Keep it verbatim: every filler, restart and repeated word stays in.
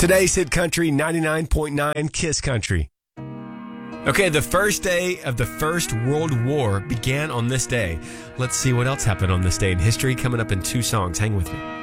Today's Hit Country ninety-nine point nine Kiss Country. Okay, the first day of the First World War began on this day. Let's see what else happened on this day in history coming up in two songs. Hang with me.